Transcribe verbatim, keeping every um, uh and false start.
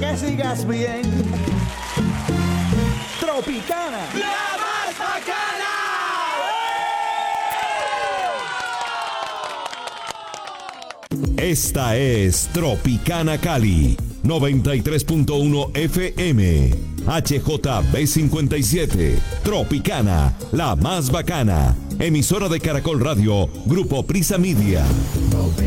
que sigas bien. Tropicana, la más bacana. Esta es Tropicana Cali, noventa y tres punto uno F M, H J B cincuenta y siete, Tropicana, la más bacana, emisora de Caracol Radio, Grupo Prisa Media.